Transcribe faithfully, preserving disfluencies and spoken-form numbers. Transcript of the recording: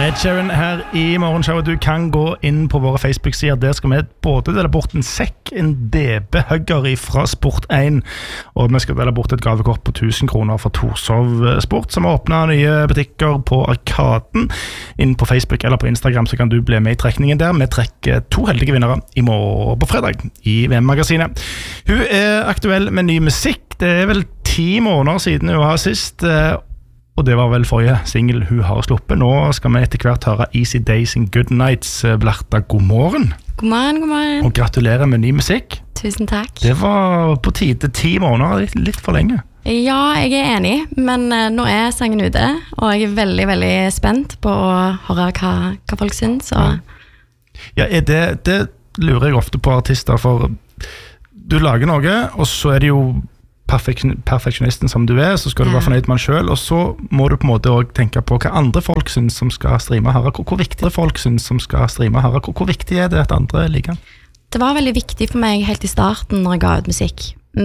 Ed Sheeran her i morgenshowet. Du kan gå inn på våre Facebook-sider. Der skal vi både dele bort en sekk, en D B-hugger fra Sport én, og vi skal dele bort et gavekort på tusen kroner for Torshov Sport, som har åpnet nye butikker på Arkaden. Inn på Facebook eller på Instagram så kan du bli med i trekningen der. Vi trekker to heldige vinnere i morgen på fredag i V M-magasinet. Hun er aktuell med ny musikk. Det er vel ti måneder siden hun var sist, og det var vel forrige single hun har sluppet. Nå skal vi etter hvert høre Easy Days and Good Nights. Blerta, god morgen. God morgen, god morgen. Og gratulerer med ny musikk. Tusen takk. Det var på tide, ti måneder, litt, litt for lenge. Ja, jeg er enig, men uh, nå er sangen ute, og jeg er veldig, veldig spent på å høre hva, hva folk synes. Og... Ja, er det, det lurer jeg ofte på artister, for du lager noe, og så er det jo perfeksjonisten som du er, så skal du være fornøyd med den selv, og så må du på en måte også tenke på hva andre folk synes som skal streame her, hvor, hvor viktig folk synes som skal streame her, hvor, hvor viktig er det at andre liker? Det var veldig viktig for meg helt i starten når jeg ga ut musikk,